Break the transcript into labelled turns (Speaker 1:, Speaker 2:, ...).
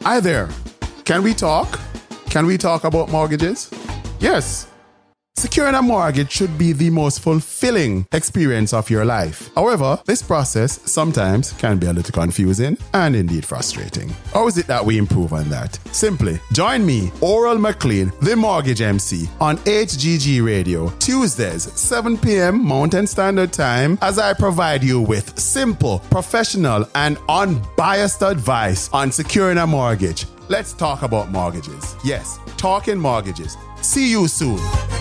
Speaker 1: Hi there. Can we talk? Can we talk about mortgages? Yes. Securing a mortgage should be the most fulfilling experience of your life. However, this process sometimes can be a little confusing and indeed frustrating. How is it that we improve on that? Simply, join me, Oral McLean, the Mortgage MC, on HGG Radio, Tuesdays, 7 p.m. Mountain Standard Time, as I provide you with simple, professional, and unbiased advice on securing a mortgage. Let's talk about mortgages. Yes, talking mortgages. See you soon.